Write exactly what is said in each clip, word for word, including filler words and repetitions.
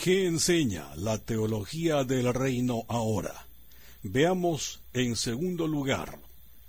¿Qué enseña la teología del reino ahora? Veamos en segundo lugar.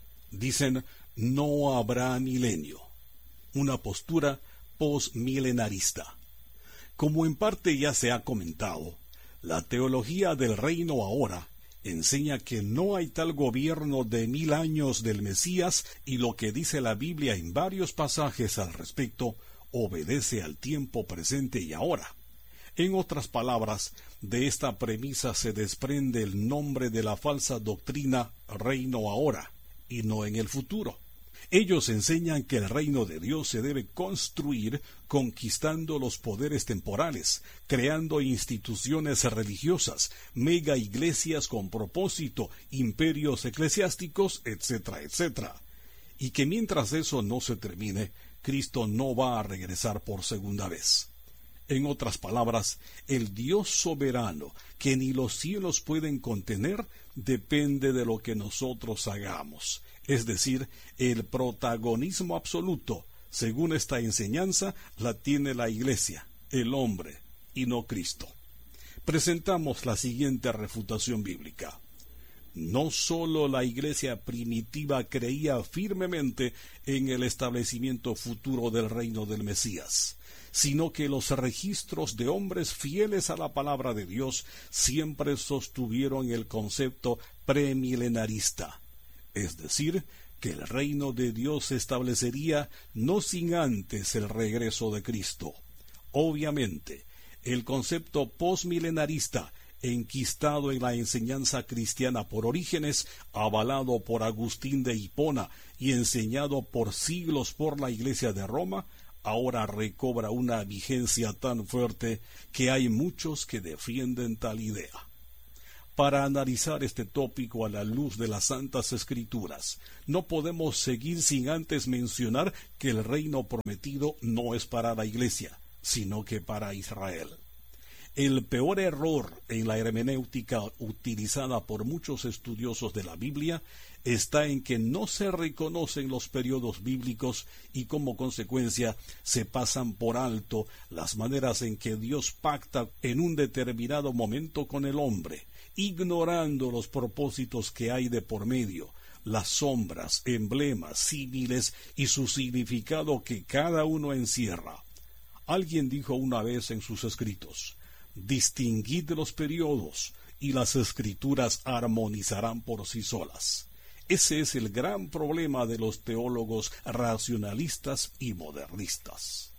Dicen, no habrá milenio. Una postura posmilenarista. Como en parte ya se ha comentado, la teología del reino ahora enseña que no hay tal gobierno de mil años del Mesías, y lo que dice la Biblia en varios pasajes al respecto obedece al tiempo presente y ahora. En otras palabras, de esta premisa se desprende el nombre de la falsa doctrina reino ahora, y no en el futuro. Ellos enseñan que el reino de Dios se debe construir conquistando los poderes temporales, creando instituciones religiosas, mega iglesias con propósito, imperios eclesiásticos, etcétera, etcétera. Y que mientras eso no se termine, Cristo no va a regresar por segunda vez. En otras palabras, el Dios soberano, que ni los cielos pueden contener, depende de lo que nosotros hagamos. Es decir, el protagonismo absoluto, según esta enseñanza, la tiene la Iglesia, el hombre, y no Cristo. Presentamos la siguiente refutación bíblica. No sólo la Iglesia primitiva creía firmemente en el establecimiento futuro del reino del Mesías, sino que los registros de hombres fieles a la palabra de Dios siempre sostuvieron el concepto premilenarista, es decir, que el reino de Dios se establecería no sin antes el regreso de Cristo. Obviamente, el concepto posmilenarista, enquistado en la enseñanza cristiana por Orígenes, avalado por Agustín de Hipona y enseñado por siglos por la Iglesia de Roma, ahora recobra una vigencia tan fuerte que hay muchos que defienden tal idea. Para analizar este tópico a la luz de las Santas Escrituras, no podemos seguir sin antes mencionar que el reino prometido no es para la Iglesia, sino que para Israel. El peor error en la hermenéutica utilizada por muchos estudiosos de la Biblia está en que no se reconocen los periodos bíblicos y como consecuencia se pasan por alto las maneras en que Dios pacta en un determinado momento con el hombre, ignorando los propósitos que hay de por medio, las sombras, emblemas, símiles y su significado que cada uno encierra. Alguien dijo una vez en sus escritos: distinguid los periodos y las escrituras armonizarán por sí solas. Ese es el gran problema de los teólogos racionalistas y modernistas.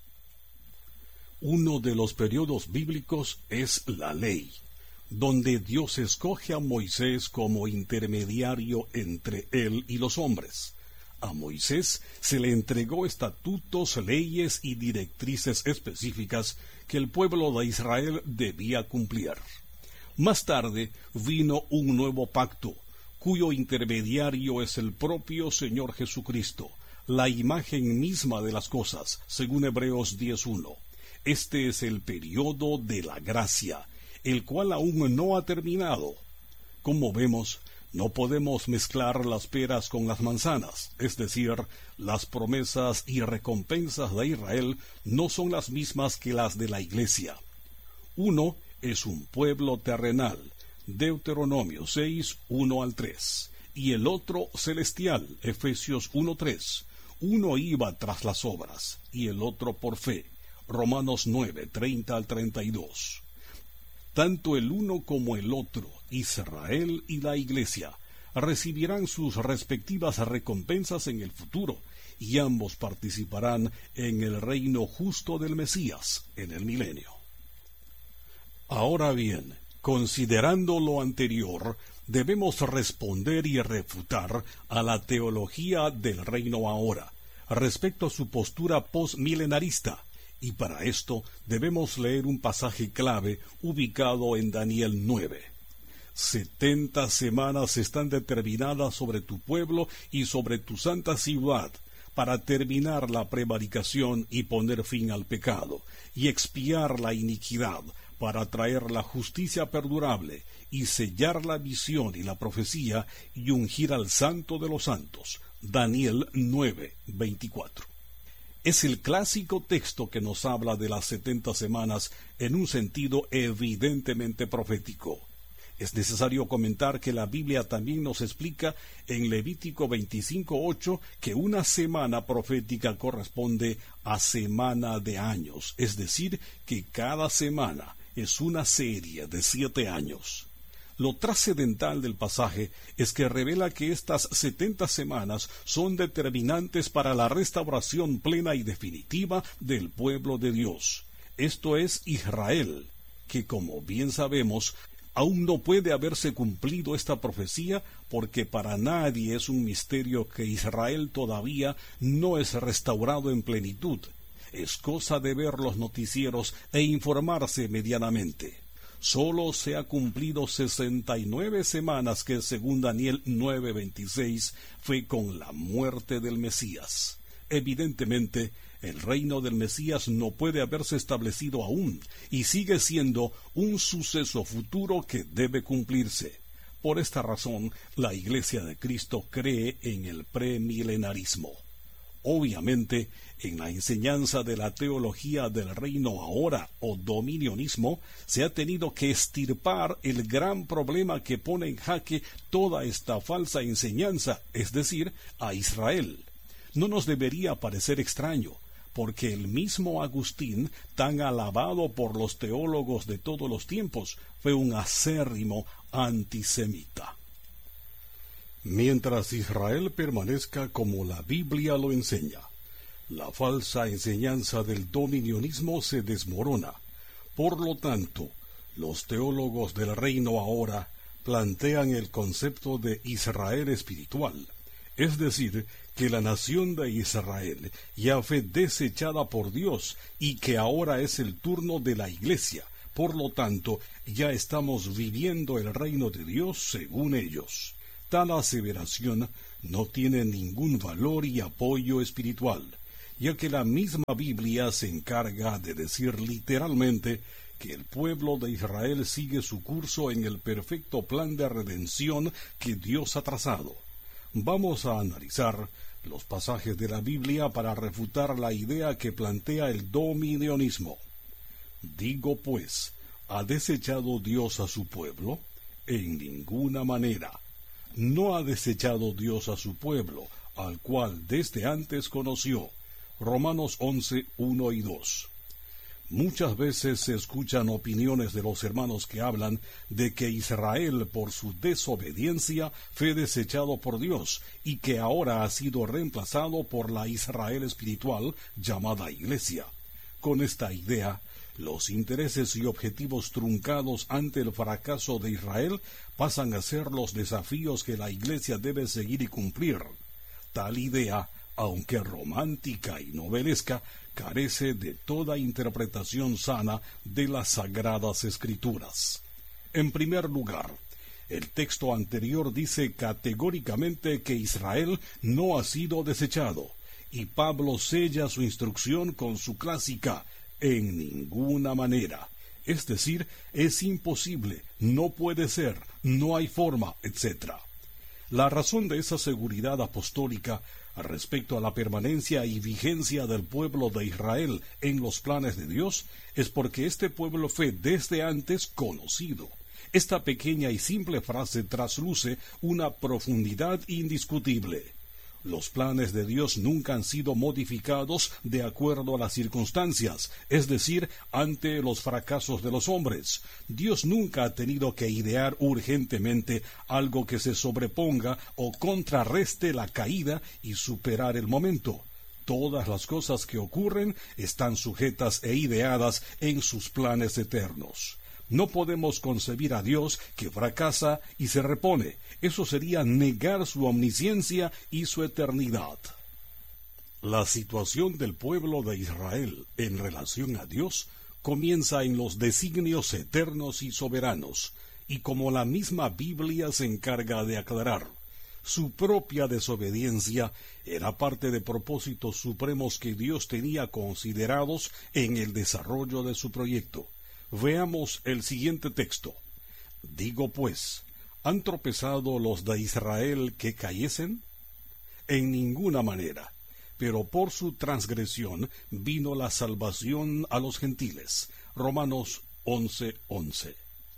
Uno de los periodos bíblicos es la ley, donde Dios escoge a Moisés como intermediario entre él y los hombres. A Moisés se le entregó estatutos, leyes y directrices específicas que el pueblo de Israel debía cumplir. Más tarde vino un nuevo pacto, cuyo intermediario es el propio Señor Jesucristo, la imagen misma de las cosas, según Hebreos diez uno. Este es el periodo de la gracia, el cual aún no ha terminado. Como vemos, no podemos mezclar las peras con las manzanas, es decir, las promesas y recompensas de Israel no son las mismas que las de la Iglesia. Uno es un pueblo terrenal, Deuteronomio seis, uno al tres, y el otro celestial, Efesios uno, tres. Uno iba tras las obras, y el otro por fe, Romanos nueve, treinta al treinta y dos. Tanto el uno como el otro, Israel y la Iglesia, recibirán sus respectivas recompensas en el futuro, y ambos participarán en el reino justo del Mesías en el milenio. Ahora bien, considerando lo anterior, debemos responder y refutar a la teología del reino ahora, respecto a su postura postmilenarista, y para esto debemos leer un pasaje clave ubicado en Daniel nueve. Setenta semanas están determinadas sobre tu pueblo y sobre tu santa ciudad, para terminar la prevaricación y poner fin al pecado, y expiar la iniquidad, para traer la justicia perdurable, y sellar la visión y la profecía, y ungir al santo de los santos. Daniel nueve, veinticuatro. Es el clásico texto que nos habla de las setenta semanas en un sentido evidentemente profético. Es necesario comentar que la Biblia también nos explica en Levítico veinticinco ocho que una semana profética corresponde a semana de años, es decir, que cada semana es una serie de siete años. Lo trascendental del pasaje es que revela que estas setenta semanas son determinantes para la restauración plena y definitiva del pueblo de Dios. Esto es Israel, que como bien sabemos, aún no puede haberse cumplido esta profecía porque para nadie es un misterio que Israel todavía no es restaurado en plenitud. Es cosa de ver los noticieros e informarse medianamente. Solo se ha cumplido sesenta y nueve semanas que según Daniel nueve veintiséis fue con la muerte del Mesías. Evidentemente, el reino del Mesías no puede haberse establecido aún y sigue siendo un suceso futuro que debe cumplirse. Por esta razón, la Iglesia de Cristo cree en el premilenarismo. Obviamente, en la enseñanza de la teología del reino ahora o dominionismo, se ha tenido que extirpar el gran problema que pone en jaque toda esta falsa enseñanza, es decir, a Israel. No nos debería parecer extraño, porque el mismo Agustín, tan alabado por los teólogos de todos los tiempos, fue un acérrimo antisemita. Mientras Israel permanezca como la Biblia lo enseña, la falsa enseñanza del dominionismo se desmorona. Por lo tanto, los teólogos del reino ahora plantean el concepto de Israel espiritual, es decir, que la nación de Israel ya fue desechada por Dios y que ahora es el turno de la Iglesia. Por lo tanto, ya estamos viviendo el reino de Dios según ellos. Tal aseveración no tiene ningún valor y apoyo espiritual, ya que la misma Biblia se encarga de decir literalmente que el pueblo de Israel sigue su curso en el perfecto plan de redención que Dios ha trazado. Vamos a analizar los pasajes de la Biblia para refutar la idea que plantea el dominionismo. Digo pues, ¿ha desechado Dios a su pueblo? En ninguna manera. No ha desechado Dios a su pueblo, al cual desde antes conoció. Romanos once, uno y dos. Muchas veces se escuchan opiniones de los hermanos que hablan de que Israel, por su desobediencia, fue desechado por Dios y que ahora ha sido reemplazado por la Israel espiritual llamada Iglesia. Con esta idea, los intereses y objetivos truncados ante el fracaso de Israel pasan a ser los desafíos que la Iglesia debe seguir y cumplir. Tal idea, aunque romántica y novelesca, carece de toda interpretación sana de las Sagradas Escrituras. En primer lugar, el texto anterior dice categóricamente que Israel no ha sido desechado, y Pablo sella su instrucción con su clásica «en ninguna manera», es decir, es imposible, no puede ser, no hay forma, etcétera. La razón de esa seguridad apostólica respecto a la permanencia y vigencia del pueblo de Israel en los planes de Dios es porque este pueblo fue desde antes conocido. Esta pequeña y simple frase trasluce una profundidad indiscutible. Los planes de Dios nunca han sido modificados de acuerdo a las circunstancias, es decir, ante los fracasos de los hombres. Dios nunca ha tenido que idear urgentemente algo que se sobreponga o contrarreste la caída y superar el momento. Todas las cosas que ocurren están sujetas e ideadas en sus planes eternos. No podemos concebir a Dios que fracasa y se repone. Eso sería negar su omnisciencia y su eternidad. La situación del pueblo de Israel en relación a Dios comienza en los designios eternos y soberanos, y como la misma Biblia se encarga de aclarar, su propia desobediencia era parte de propósitos supremos que Dios tenía considerados en el desarrollo de su proyecto. Veamos el siguiente texto. Digo pues, ¿han tropezado los de Israel que cayesen? En ninguna manera. pero por su transgresión vino la salvación a los gentiles. Romanos once once.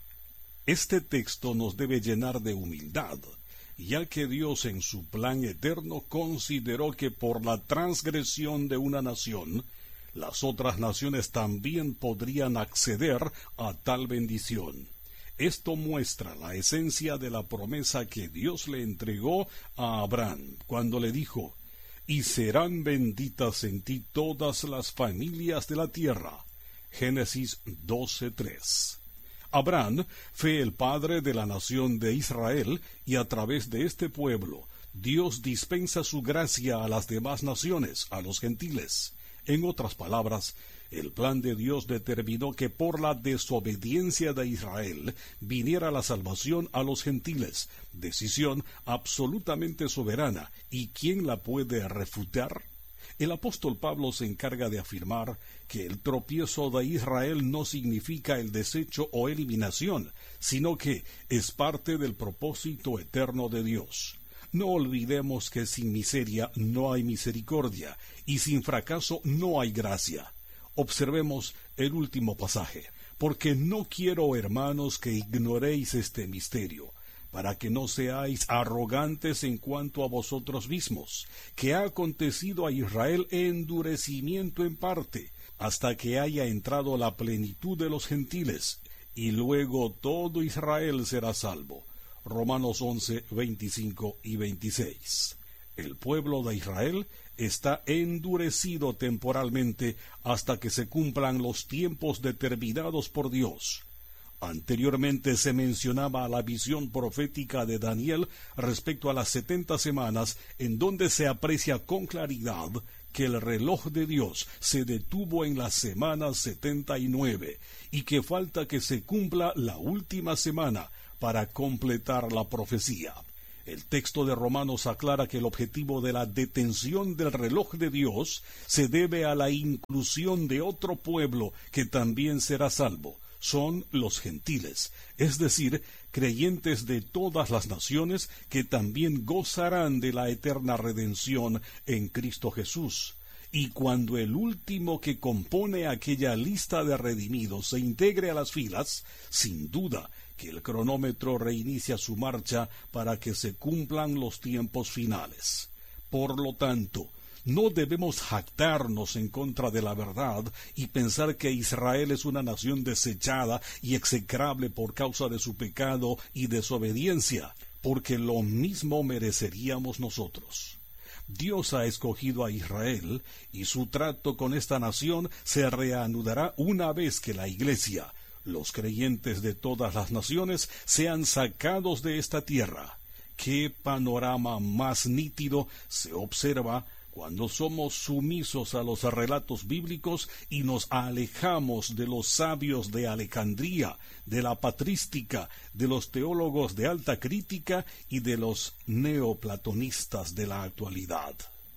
Este texto nos debe llenar de humildad, ya que Dios en su plan eterno consideró que por la transgresión de una nación, las otras naciones también podrían acceder a tal bendición. Esto muestra la esencia de la promesa que Dios le entregó a Abraham cuando le dijo: «Y serán benditas en ti todas las familias de la tierra». Génesis doce tres. Abraham fue el padre de la nación de Israel, y a través de este pueblo Dios dispensa su gracia a las demás naciones, a los gentiles. En otras palabras, el plan de Dios determinó que por la desobediencia de Israel viniera la salvación a los gentiles, decisión absolutamente soberana. ¿Y quién la puede refutar? El apóstol Pablo se encarga de afirmar que el tropiezo de Israel no significa el desecho o eliminación, sino que es parte del propósito eterno de Dios. No olvidemos que sin miseria no hay misericordia, y sin fracaso no hay gracia. Observemos el último pasaje. «Porque no quiero, hermanos, que ignoréis este misterio, para que no seáis arrogantes en cuanto a vosotros mismos, que ha acontecido a Israel endurecimiento en parte, hasta que haya entrado la plenitud de los gentiles, y luego todo Israel será salvo». Romanos once, veinticinco y veintiséis. El pueblo de Israel está endurecido temporalmente hasta que se cumplan los tiempos determinados por Dios. Anteriormente se mencionaba la visión profética de Daniel respecto a las setenta semanas, en donde se aprecia con claridad que el reloj de Dios se detuvo en la semana setenta y nueve, y que falta que se cumpla la última semana para completar la profecía. El texto de Romanos aclara que el objetivo de la detención del reloj de Dios se debe a la inclusión de otro pueblo que también será salvo. Son los gentiles, es decir, creyentes de todas las naciones que también gozarán de la eterna redención en Cristo Jesús. Y cuando el último que compone aquella lista de redimidos se integre a las filas, sin duda que el cronómetro reinicia su marcha para que se cumplan los tiempos finales. Por lo tanto, no debemos jactarnos en contra de la verdad y pensar que Israel es una nación desechada y execrable por causa de su pecado y desobediencia, porque lo mismo mereceríamos nosotros. Dios ha escogido a Israel, y su trato con esta nación se reanudará una vez que la Iglesia, los creyentes de todas las naciones, sean sacados de esta tierra. ¿Qué panorama más nítido se observa cuando somos sumisos a los relatos bíblicos y nos alejamos de los sabios de Alejandría, de la patrística, de los teólogos de alta crítica y de los neoplatonistas de la actualidad?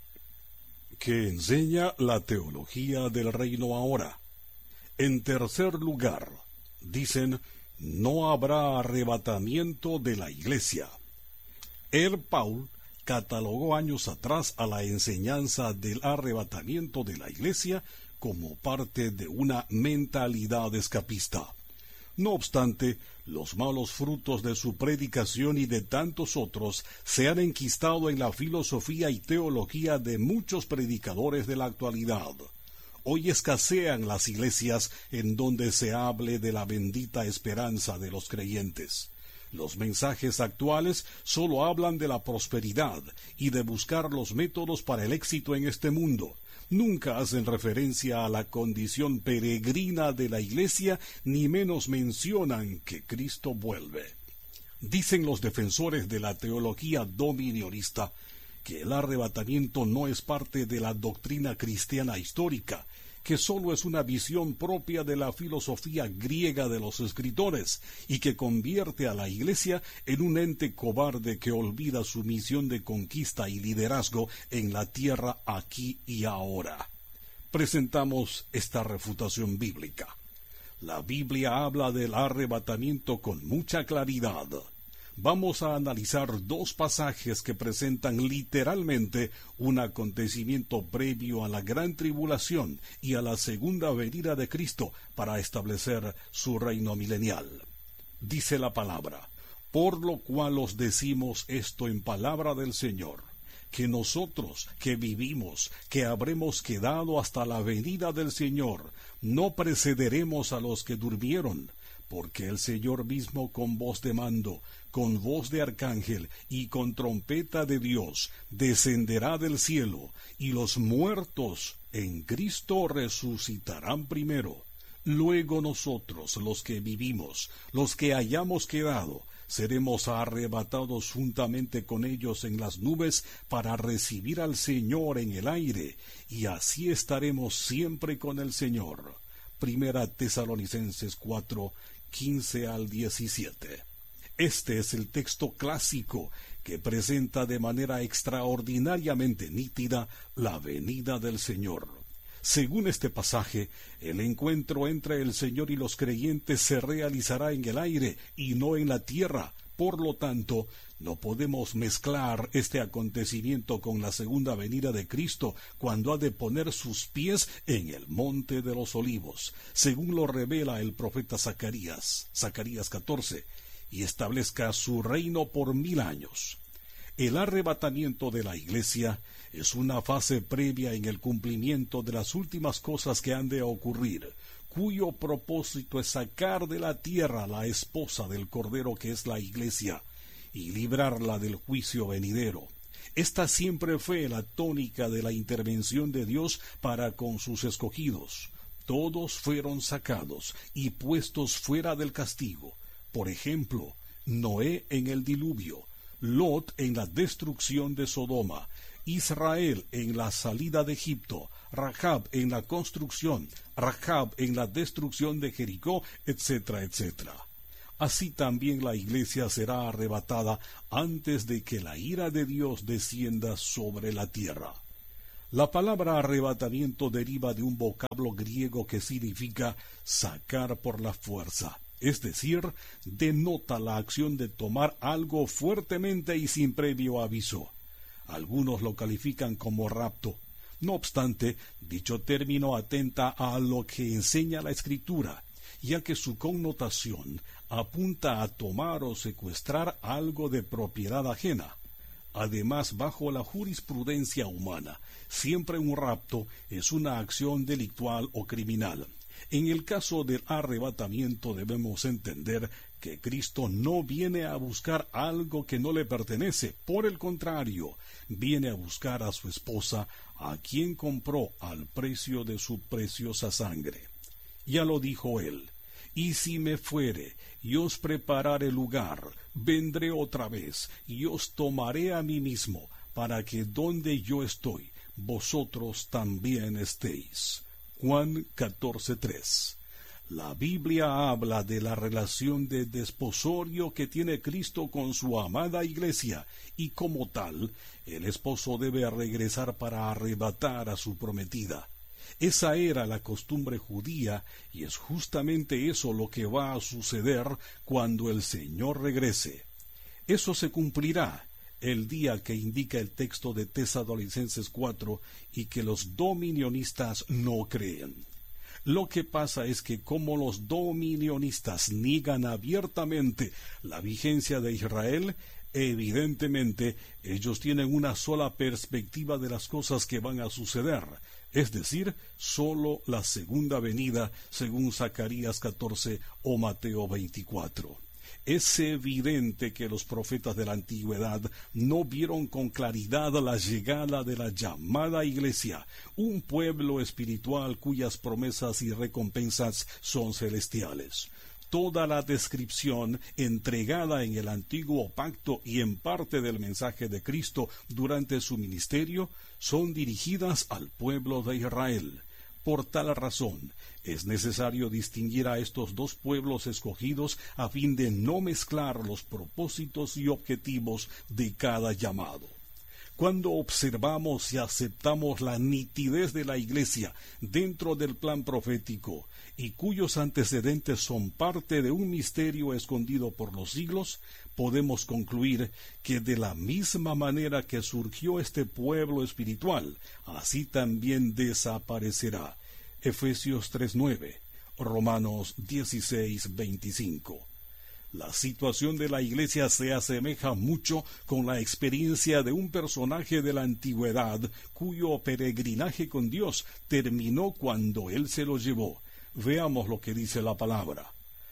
¿Qué enseña la teología del reino ahora? En tercer lugar, dicen: no habrá arrebatamiento de la Iglesia. R. Paul catalogó años atrás a la enseñanza del arrebatamiento de la Iglesia como parte de una mentalidad escapista. No obstante, los malos frutos de su predicación y de tantos otros se han enquistado en la filosofía y teología de muchos predicadores de la actualidad. Hoy escasean las iglesias en donde se hable de la bendita esperanza de los creyentes. Los mensajes actuales solo hablan de la prosperidad y de buscar los métodos para el éxito en este mundo. Nunca hacen referencia a la condición peregrina de la Iglesia, ni menos mencionan que Cristo vuelve. Dicen los defensores de la teología dominionista que el arrebatamiento no es parte de la doctrina cristiana histórica, que sólo es una visión propia de la filosofía griega de los escritores, y que convierte a la Iglesia en un ente cobarde que olvida su misión de conquista y liderazgo en la tierra aquí y ahora. Presentamos esta refutación bíblica. La Biblia habla del arrebatamiento con mucha claridad. vamos a analizar dos pasajes que presentan literalmente un acontecimiento previo a la gran tribulación y a la segunda venida de Cristo para establecer su reino milenial. Dice la palabra: por lo cual os decimos esto en palabra del Señor, que nosotros que vivimos, que habremos quedado hasta la venida del Señor, no precederemos a los que durmieron, porque el Señor mismo con voz de mando, con voz de arcángel y con trompeta de Dios, descenderá del cielo, y los muertos en Cristo resucitarán primero. Luego nosotros, los que vivimos, los que hayamos quedado, seremos arrebatados juntamente con ellos en las nubes para recibir al Señor en el aire, y así estaremos siempre con el Señor. Primera Tesalonicenses cuatro, quince al diecisiete. Este es el texto clásico que presenta de manera extraordinariamente nítida la venida del Señor. Según este pasaje, el encuentro entre el Señor y los creyentes se realizará en el aire y no en la tierra. Por lo tanto, no podemos mezclar este acontecimiento con la segunda venida de Cristo, cuando ha de poner sus pies en el monte de los olivos, según lo revela el profeta Zacarías, Zacarías catorce, y establezca su reino por mil años. El arrebatamiento de la Iglesia es una fase previa en el cumplimiento de las últimas cosas que han de ocurrir, cuyo propósito es sacar de la tierra la esposa del Cordero que es la Iglesia, y librarla del juicio venidero. Esta siempre fue la tónica de la intervención de Dios para con sus escogidos. Todos fueron sacados y puestos fuera del castigo. Por ejemplo, Noé en el diluvio, Lot en la destrucción de Sodoma, Israel en la salida de Egipto, Rahab en la construcción, Rahab en la destrucción de Jericó, etcétera, etcétera. Así también la Iglesia será arrebatada antes de que la ira de Dios descienda sobre la tierra. La palabra arrebatamiento deriva de un vocablo griego que significa sacar por la fuerza. Es decir, denota la acción de tomar algo fuertemente y sin previo aviso. Algunos lo califican como rapto. No obstante, dicho término atenta a lo que enseña la Escritura, ya que su connotación apunta a tomar o secuestrar algo de propiedad ajena. Además, bajo la jurisprudencia humana, siempre un rapto es una acción delictual o criminal. En el caso del arrebatamiento debemos entender que Cristo no viene a buscar algo que no le pertenece. Por el contrario, viene a buscar a su esposa, a quien compró al precio de su preciosa sangre. Ya lo dijo él: y si me fuere y os preparare lugar, vendré otra vez y os tomaré a mí mismo, para que donde yo estoy, vosotros también estéis. Juan catorce tres. La Biblia habla de la relación de desposorio que tiene Cristo con su amada Iglesia, y como tal, el esposo debe regresar para arrebatar a su prometida. Esa era la costumbre judía, y es justamente eso lo que va a suceder cuando el Señor regrese. Eso se cumplirá el día que indica el texto de Tesalonicenses cuatro y que los dominionistas no creen. Lo que pasa es que como los dominionistas niegan abiertamente la vigencia de Israel, evidentemente ellos tienen una sola perspectiva de las cosas que van a suceder, es decir, sólo la segunda venida, según Zacarías catorce o Mateo veinticuatro. Es evidente que los profetas de la antigüedad no vieron con claridad la llegada de la llamada Iglesia, un pueblo espiritual cuyas promesas y recompensas son celestiales. Toda la descripción entregada en el antiguo pacto y en parte del mensaje de Cristo durante su ministerio son dirigidas al pueblo de Israel. Por tal razón, es necesario distinguir a estos dos pueblos escogidos a fin de no mezclar los propósitos y objetivos de cada llamado. Cuando observamos y aceptamos la nitidez de la Iglesia dentro del plan profético y cuyos antecedentes son parte de un misterio escondido por los siglos, podemos concluir que de la misma manera que surgió este pueblo espiritual, así también desaparecerá. Efesios tres nueve, Romanos dieciséis veinticinco. La situación de la iglesia se asemeja mucho con la experiencia de un personaje de la antigüedad cuyo peregrinaje con Dios terminó cuando Él se lo llevó. Veamos lo que dice la palabra.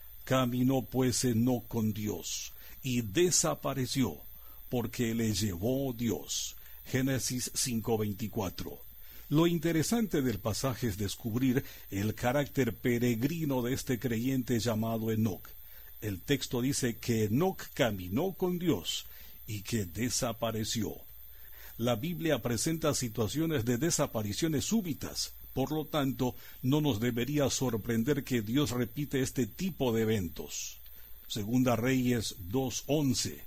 Caminó pues Enoc con Dios, y desapareció, porque le llevó Dios. Génesis cinco veinticuatro. Lo interesante del pasaje es descubrir el carácter peregrino de este creyente llamado Enoc. El texto dice que Enoc caminó con Dios y que desapareció. La Biblia presenta situaciones de desapariciones súbitas. Por lo tanto, no nos debería sorprender que Dios repite este tipo de eventos. Segunda Reyes dos once,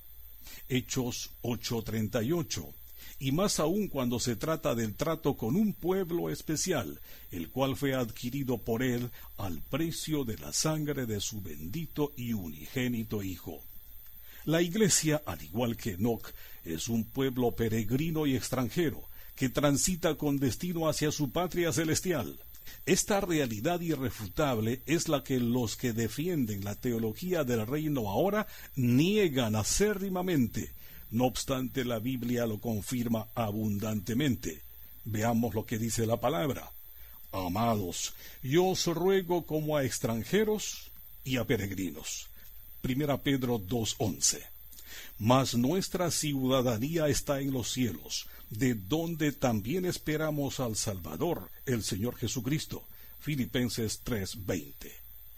Hechos ocho treinta y ocho, y más aún cuando se trata del trato con un pueblo especial, el cual fue adquirido por Él al precio de la sangre de su bendito y unigénito Hijo. La Iglesia, al igual que Enoc, es un pueblo peregrino y extranjero, que transita con destino hacia su patria celestial. Esta realidad irrefutable es la que los que defienden la teología del reino ahora niegan acérrimamente. No obstante, la Biblia lo confirma abundantemente. Veamos lo que dice la palabra. Amados, yo os ruego como a extranjeros y a peregrinos. Primera Pedro dos once. Mas nuestra ciudadanía está en los cielos, de donde también esperamos al Salvador, el Señor Jesucristo. Filipenses tres veinte.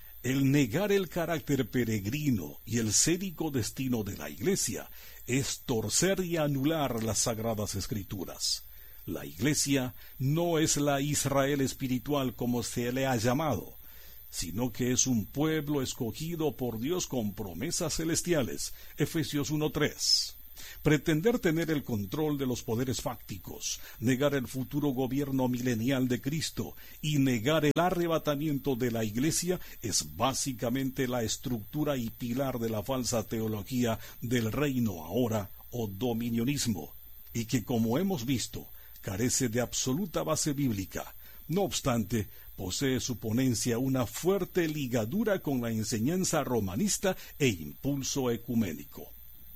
El negar el carácter peregrino y el sédico destino de la Iglesia es torcer y anular las Sagradas Escrituras. La Iglesia no es la Israel espiritual como se le ha llamado, sino que es un pueblo escogido por Dios con promesas celestiales. Efesios uno tres. Pretender tener el control de los poderes fácticos, negar el futuro gobierno milenial de Cristo y negar el arrebatamiento de la Iglesia es básicamente la estructura y pilar de la falsa teología del reino ahora o dominionismo, y que, como hemos visto, carece de absoluta base bíblica. No obstante, posee su ponencia una fuerte ligadura con la enseñanza romanista e impulso ecuménico.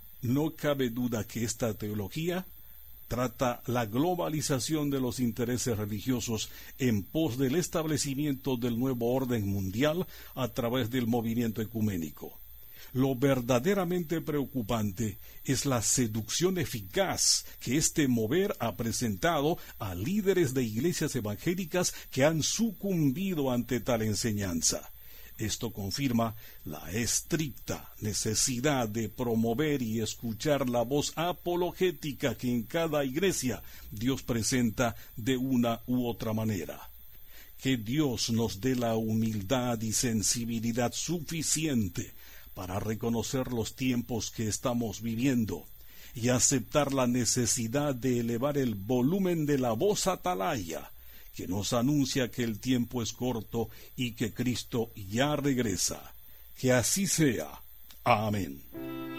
No cabe duda que esta teología trata la globalización de los intereses religiosos en pos del establecimiento del nuevo orden mundial a través del movimiento ecuménico. Lo verdaderamente preocupante es la seducción eficaz que este mover ha presentado a líderes de iglesias evangélicas que han sucumbido ante tal enseñanza. Esto confirma la estricta necesidad de promover y escuchar la voz apologética que en cada iglesia Dios presenta de una u otra manera. Que Dios nos dé la humildad y sensibilidad suficiente para reconocer los tiempos que estamos viviendo y aceptar la necesidad de elevar el volumen de la voz atalaya que nos anuncia que el tiempo es corto y que Cristo ya regresa. Que así sea. Amén.